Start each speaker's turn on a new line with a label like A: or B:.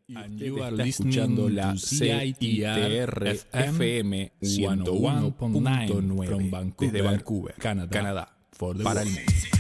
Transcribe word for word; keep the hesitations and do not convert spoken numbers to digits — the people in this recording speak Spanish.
A: And you are escuchando la C I T R F M ciento uno punto nueve desde Vancouver, Canadá, para el mundo.